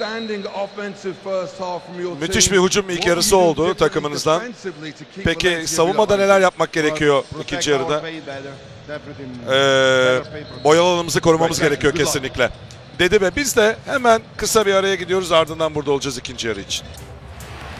Müthiş bir hücum ilk yarısı oldu takımınızdan. Peki savunmada neler yapmak gerekiyor ikinci yarıda? Boyalı alanımızı korumamız gerekiyor kesinlikle. Dedi ve biz de hemen kısa bir araya gidiyoruz, ardından burada olacağız ikinci yarı için.